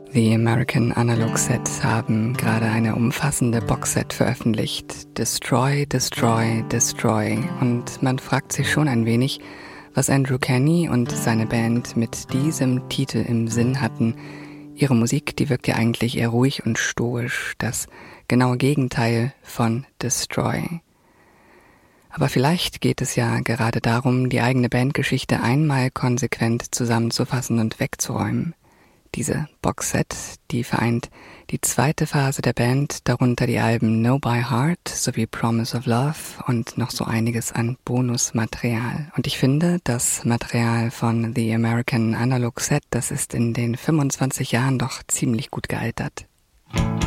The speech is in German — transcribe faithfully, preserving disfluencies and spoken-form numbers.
The American Analog Set haben gerade eine umfassende Boxset veröffentlicht. Destroy, Destroy, Destroy. Und man fragt sich schon ein wenig, was Andrew Kenny und seine Band mit diesem Titel im Sinn hatten. Ihre Musik, die wirkt ja eigentlich eher ruhig und stoisch, das genaue Gegenteil von Destroy. Aber vielleicht geht es ja gerade darum, die eigene Bandgeschichte einmal konsequent zusammenzufassen und wegzuräumen. Diese Boxset, die vereint die zweite Phase der Band, darunter die Alben No by Heart sowie Promise of Love und noch so einiges an Bonusmaterial. Und ich finde, das Material von The American Analog Set, das ist in den fünfundzwanzig Jahren doch ziemlich gut gealtert.